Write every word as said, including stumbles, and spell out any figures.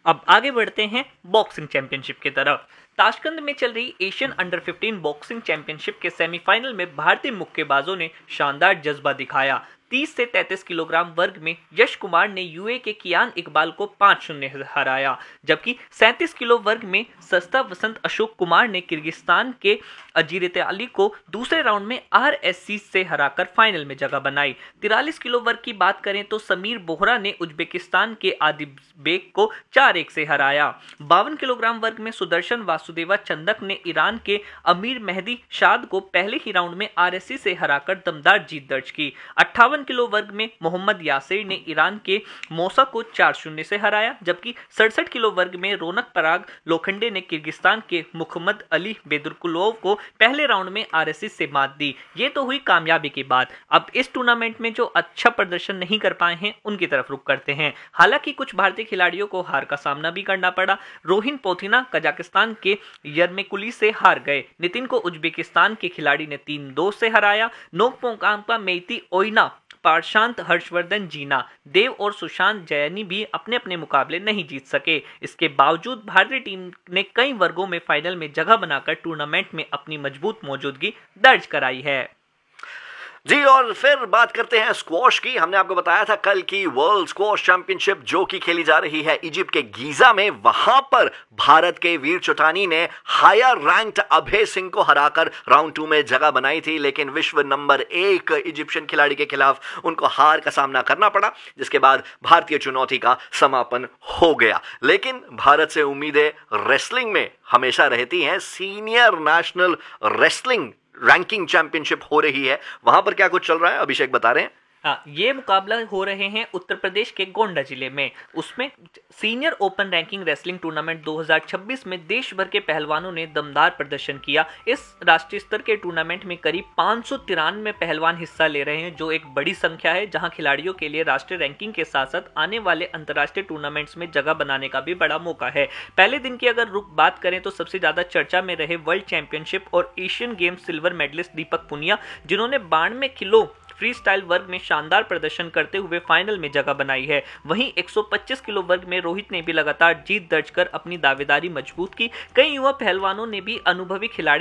अब आगे बढ़ते हैं बॉक्सिंग चैंपियनशिप की तरफ। ताशकंद में चल रही Asian under fifteen boxing championship के सेमीफाइनल में भारतीय मुक्केबाजों ने शानदार जज्बा दिखाया। तीस से तैंतीस किलोग्राम वर्ग में यश कुमार ने यूए के कियान इकबाल को पांच शून्य से हराया, जबकि सैंतीस किलो वर्ग में सस्ता वसंत अशोक कुमार ने किर्गिस्तान के अजीरत अली को दूसरे राउंड में आरएससी से हराकर फाइनल में जगह बनाई। तिरालीस किलो वर्ग की बात करें तो समीर बोहरा ने उज्बेकिस्तान के आदिबेक को चार एक से हराया। बावन किलोग्राम वर्ग में सुदर्शन वासुदेवा चंदक ने ईरान के अमीर मेहदी शाद को पहले ही राउंड में आरएससी से हराकर दमदार जीत दर्ज की। अट्ठावन किलो वर्ग में मोहम्मद यासिर ने ईरान के मौसा को चार शून्य से हराया, जबकि सड़सठ किलो वर्ग में रौनक पराग लोखंडे ने किर्गिस्तान के मुहम्मद अली बेदुरकुलोव को पहले राउंड में आरएससी से मात दी। ये तो हुई कामयाबी की बात। अब इस टूर्नामेंट में जो अच्छा प्रदर्शन नहीं कर पाए हैं उनकी तरफ रुख करते हैं। हालांकि कुछ भारतीय खिलाड़ियों को हार का सामना भी करना पड़ा। रोहिन पोथिना कजाकिस्तान के यरमेकुली से हार गए। नितिन को उज्बेकिस्तान के खिलाड़ी ने तीन दो से हराया। नोकपोंकाम्पा मेइती ओइना पारशांत हर्षवर्धन जीना देव और सुशांत जयनी भी अपने अपने मुकाबले नहीं जीत सके। इसके बावजूद भारतीय टीम ने कई वर्गों में फाइनल में जगह बनाकर टूर्नामेंट में अपनी मजबूत मौजूदगी दर्ज कराई है। जी, और फिर बात करते हैं स्क्वॉश की। हमने आपको बताया था कल की वर्ल्ड स्क्वॉश चैंपियनशिप जो कि खेली जा रही है इजिप्ट के गीजा में, वहां पर भारत के वीर चोटानी ने हायर रैंक्ड अभय सिंह को हराकर राउंड टू में जगह बनाई थी, लेकिन विश्व नंबर एक इजिप्शियन खिलाड़ी के खिलाफ उनको हार का सामना करना पड़ा, जिसके बाद भारतीय चुनौती का समापन हो गया। लेकिन भारत से उम्मीदें रेसलिंग में हमेशा रहती हैं। Senior national wrestling ranking championship हो रही है, वहां पर क्या कुछ चल रहा है अभिषेक बता रहे हैं। हाँ, ये मुकाबला हो रहे हैं उत्तर प्रदेश के गोंडा जिले में। उसमें senior open ranking wrestling tournament दो हज़ार छब्बीस में देश भर के पहलवानों ने दमदार प्रदर्शन किया। इस राष्ट्रीय स्तर के टूर्नामेंट में करीब पाँच सौ तिरानवे पहलवान हिस्सा ले रहे हैं, जो एक बड़ी संख्या है, जहां खिलाड़ियों के लिए राष्ट्रीय रैंकिंग के साथ साथ आने वाले अंतर्राष्ट्रीय टूर्नामेंट्स में जगह बनाने का भी बड़ा मौका है। पहले दिन की अगर रुख बात करें तो सबसे ज्यादा चर्चा में रहे वर्ल्ड चैंपियनशिप और एशियन गेम्स सिल्वर मेडलिस्ट दीपक पुनिया, जिन्होंने बानवे किलो फ्री स्टाइल वर्ग में शानदार प्रदर्शन करते हुए फाइनल में जगह बनाई है। वहीं एक सौ पच्चीस किलो वर्ग में रोहित ने भी लगातार जीत दर्ज कर अपनी दावेदारी मजबूत की। कई युवा पहलवानों ने भी अनुभवी खिलाड़ी